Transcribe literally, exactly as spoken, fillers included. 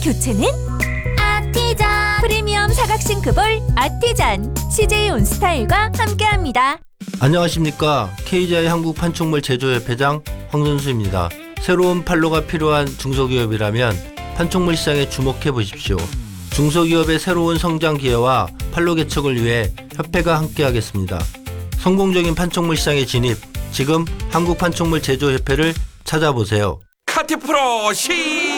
교체는 아티잔. 프리미엄 사각 싱크볼 아티잔. 씨제이 온스타일과 함께합니다. 안녕하십니까. 케이지아이 한국 판촉물 제조협회장 황선수입니다. 새로운 판로가 필요한 중소기업이라면 판촉물 시장에 주목해 보십시오. 중소기업의 새로운 성장 기회와 판로 개척을 위해 협회가 함께하겠습니다. 성공적인 판촉물 시장에 진입, 지금 한국 판촉물 제조협회를 찾아보세요. 카티 프로 시